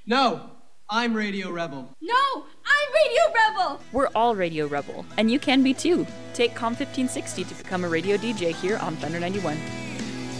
No, I'm Radio Rebel. No, I'm Radio Rebel! We're all Radio Rebel, and you can be too. Take COM 1560 to become a radio DJ here on Thunder 91.